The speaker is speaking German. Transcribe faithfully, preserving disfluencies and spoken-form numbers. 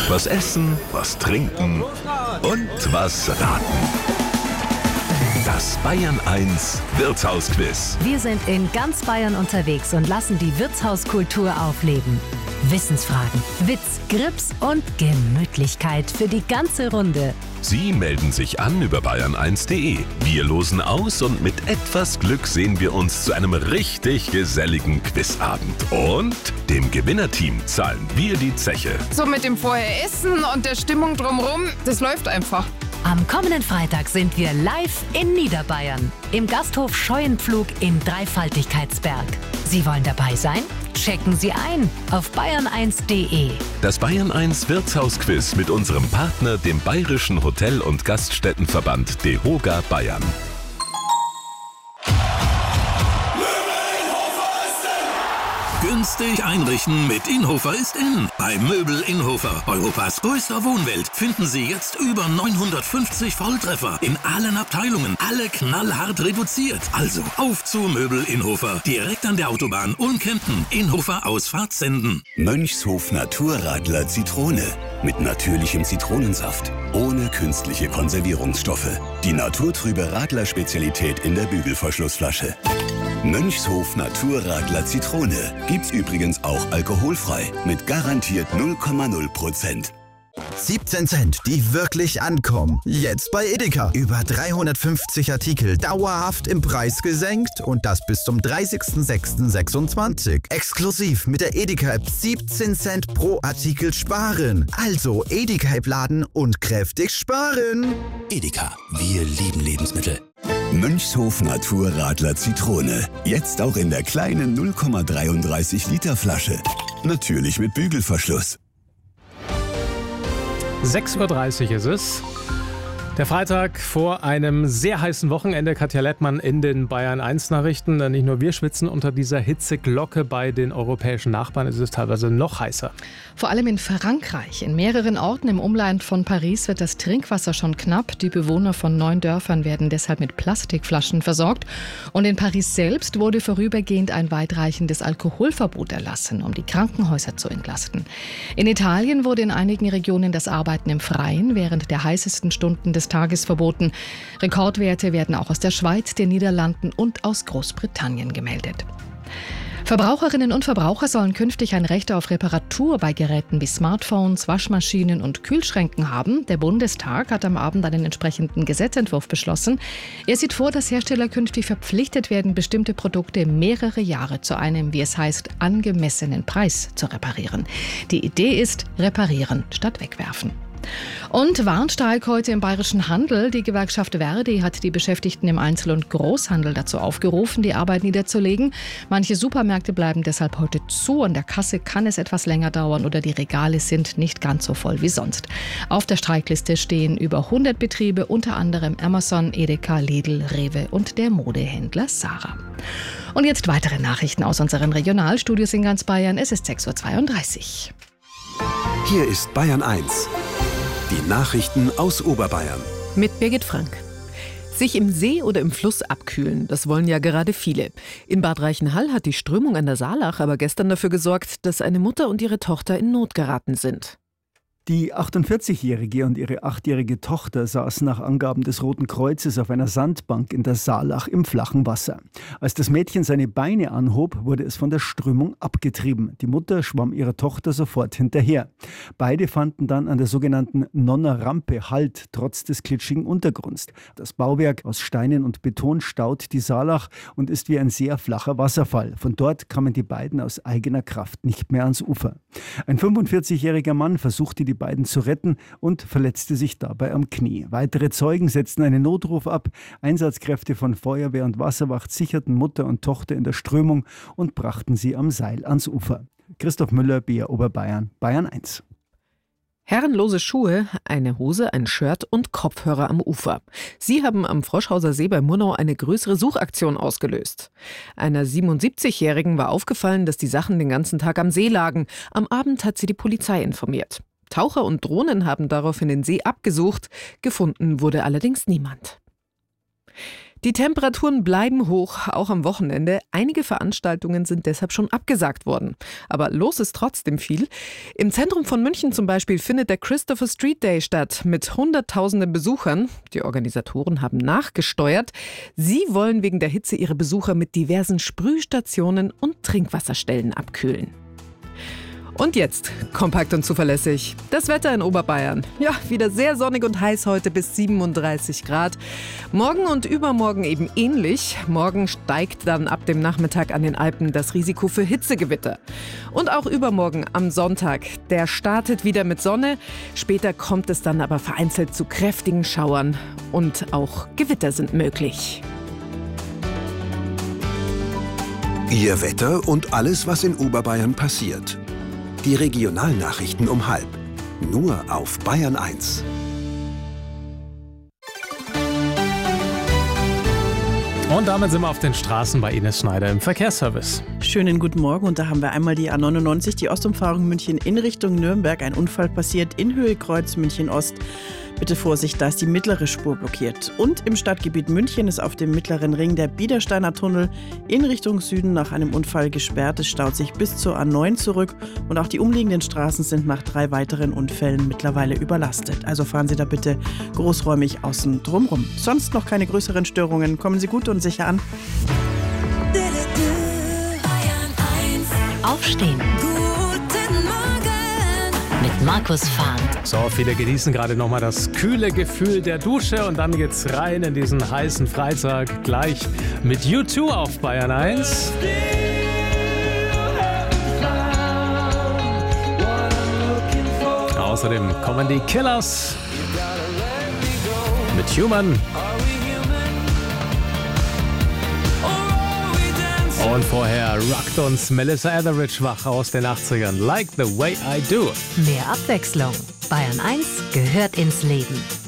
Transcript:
Was essen, was trinken und was raten. Das Bayern eins Wirtshausquiz. Wir sind in ganz Bayern unterwegs und lassen die Wirtshauskultur aufleben. Wissensfragen, Witz, Grips und Gemütlichkeit für die ganze Runde. Sie melden sich an über bayern eins punkt de. Wir losen aus und mit etwas Glück sehen wir uns zu einem richtig geselligen Quizabend. Und dem Gewinnerteam zahlen wir die Zeche. So mit dem vorher Essen und der Stimmung drumherum, das läuft einfach. Am kommenden Freitag sind wir live in Niederbayern im Gasthof Scheuenpflug in Dreifaltigkeitsberg. Sie wollen dabei sein? Checken Sie ein auf bayern eins punkt de. Das Bayern eins Wirtshausquiz mit unserem Partner, dem Bayerischen Hotel- und Gaststättenverband DEHOGA Bayern. Günstig einrichten mit Inhofer ist in. Bei Möbel Inhofer, Europas größter Wohnwelt, finden Sie jetzt über neunhundertfünfzig Volltreffer in allen Abteilungen. Alle knallhart reduziert. Also auf zu Möbel Inhofer. Direkt an der Autobahn Ulm-Kempten. Inhofer Ausfahrt senden. Mönchshof Naturradler Zitrone. Mit natürlichem Zitronensaft. Ohne künstliche Konservierungsstoffe. Die naturtrübe Radler-Spezialität in der Bügelverschlussflasche. Mönchshof Naturradler Zitrone. Gibt's übrigens auch alkoholfrei. Mit garantiert null Komma null Prozent. siebzehn Cent, die wirklich ankommen. Jetzt bei Edeka. Über dreihundertfünfzig Artikel dauerhaft im Preis gesenkt und das bis zum dreißigsten sechsten sechsundzwanzig. Exklusiv mit der Edeka-App siebzehn Cent pro Artikel sparen. Also Edeka-App laden und kräftig sparen. Edeka, wir lieben Lebensmittel. Mönchshof Naturradler Zitrone. Jetzt auch in der kleinen null Komma dreiunddreißig Liter Flasche. Natürlich mit Bügelverschluss. sechs Uhr dreißig ist es. Der Freitag vor einem sehr heißen Wochenende. Katja Lettmann in den Bayern eins Nachrichten. Nicht nur wir schwitzen unter dieser Hitzeglocke. Bei den europäischen Nachbarn ist es teilweise noch heißer. Vor allem in Frankreich. In mehreren Orten im Umland von Paris wird das Trinkwasser schon knapp. Die Bewohner von neun Dörfern werden deshalb mit Plastikflaschen versorgt. Und in Paris selbst wurde vorübergehend ein weitreichendes Alkoholverbot erlassen, um die Krankenhäuser zu entlasten. In Italien wurde in einigen Regionen das Arbeiten im Freien während der heißesten Stunden des Tages verboten. Rekordwerte werden auch aus der Schweiz, den Niederlanden und aus Großbritannien gemeldet. Verbraucherinnen und Verbraucher sollen künftig ein Recht auf Reparatur bei Geräten wie Smartphones, Waschmaschinen und Kühlschränken haben. Der Bundestag hat am Abend einen entsprechenden Gesetzentwurf beschlossen. Er sieht vor, dass Hersteller künftig verpflichtet werden, bestimmte Produkte mehrere Jahre zu einem, wie es heißt, angemessenen Preis zu reparieren. Die Idee ist, reparieren statt wegwerfen. Und Warnstreik heute im bayerischen Handel. Die Gewerkschaft Verdi hat die Beschäftigten im Einzel- und Großhandel dazu aufgerufen, die Arbeit niederzulegen. Manche Supermärkte bleiben deshalb heute zu. An der Kasse kann es etwas länger dauern oder die Regale sind nicht ganz so voll wie sonst. Auf der Streikliste stehen über hundert Betriebe, unter anderem Amazon, Edeka, Lidl, Rewe und der Modehändler Zara. Und jetzt weitere Nachrichten aus unseren Regionalstudios in ganz Bayern. Es ist sechs Uhr zweiunddreißig. Hier ist Bayern eins. Die Nachrichten aus Oberbayern. Mit Birgit Frank. Sich im See oder im Fluss abkühlen, das wollen ja gerade viele. In Bad Reichenhall hat die Strömung an der Saalach aber gestern dafür gesorgt, dass eine Mutter und ihre Tochter in Not geraten sind. Die achtundvierzigjährige und ihre achtjährige Tochter saßen nach Angaben des Roten Kreuzes auf einer Sandbank in der Saalach im flachen Wasser. Als das Mädchen seine Beine anhob, wurde es von der Strömung abgetrieben. Die Mutter schwamm ihrer Tochter sofort hinterher. Beide fanden dann an der sogenannten Nonner Rampe Halt, trotz des glitschigen Untergrunds. Das Bauwerk aus Steinen und Beton staut die Saalach und ist wie ein sehr flacher Wasserfall. Von dort kamen die beiden aus eigener Kraft nicht mehr ans Ufer. Ein fünfundvierzigjähriger Mann versuchte die beiden zu retten und verletzte sich dabei am Knie. Weitere Zeugen setzten einen Notruf ab. Einsatzkräfte von Feuerwehr und Wasserwacht sicherten Mutter und Tochter in der Strömung und brachten sie am Seil ans Ufer. Christoph Müller, B R Oberbayern, Bayern eins. Herrenlose Schuhe, eine Hose, ein Shirt und Kopfhörer am Ufer. Sie haben am Froschhauser See bei Murnau eine größere Suchaktion ausgelöst. Einer siebenundsiebzigjährigen war aufgefallen, dass die Sachen den ganzen Tag am See lagen. Am Abend hat sie die Polizei informiert. Taucher und Drohnen haben daraufhin den See abgesucht. Gefunden wurde allerdings niemand. Die Temperaturen bleiben hoch, auch am Wochenende. Einige Veranstaltungen sind deshalb schon abgesagt worden. Aber los ist trotzdem viel. Im Zentrum von München zum Beispiel findet der Christopher Street Day statt mit hunderttausenden Besuchern. Die Organisatoren haben nachgesteuert. Sie wollen wegen der Hitze ihre Besucher mit diversen Sprühstationen und Trinkwasserstellen abkühlen. Und jetzt, kompakt und zuverlässig, das Wetter in Oberbayern. Ja, wieder sehr sonnig und heiß heute bis siebenunddreißig Grad. Morgen und übermorgen eben ähnlich. Morgen steigt dann ab dem Nachmittag an den Alpen das Risiko für Hitzegewitter. Und auch übermorgen am Sonntag, der startet wieder mit Sonne. Später kommt es dann aber vereinzelt zu kräftigen Schauern und auch Gewitter sind möglich. Ihr Wetter und alles, was in Oberbayern passiert. Die Regionalnachrichten um halb. Nur auf Bayern eins. Und damit sind wir auf den Straßen bei Ines Schneider im Verkehrsservice. Schönen guten Morgen und da haben wir einmal die A neunundneunzig, die Ostumfahrung München in Richtung Nürnberg. Ein Unfall passiert in Höhe Kreuz München Ost. Bitte Vorsicht, da ist die mittlere Spur blockiert. Und im Stadtgebiet München ist auf dem mittleren Ring der Biedersteiner Tunnel in Richtung Süden nach einem Unfall gesperrt. Es staut sich bis zur A neun zurück und auch die umliegenden Straßen sind nach drei weiteren Unfällen mittlerweile überlastet. Also fahren Sie da bitte großräumig außen drumrum. Sonst noch keine größeren Störungen. Kommen Sie gut und sicher an. Aufstehen. Mit Markus Fahnd. So, viele genießen gerade nochmal das kühle Gefühl der Dusche und dann geht's rein in diesen heißen Freitag. Gleich mit U zwei auf Bayern eins. Außerdem kommen die Killers mit Human. Und vorher rockt uns Melissa Etheridge wach aus den achtzigern. Like the way I do. Mehr Abwechslung. Bayern eins gehört ins Leben.